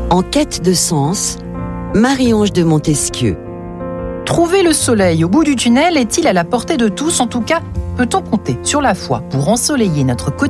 En quête de sens, Marie-Ange de Montesquieu. Trouver le soleil au bout du tunnel est-il à la portée de tous ? En tout cas, peut-on compter sur la foi pour ensoleiller notre quotidien ?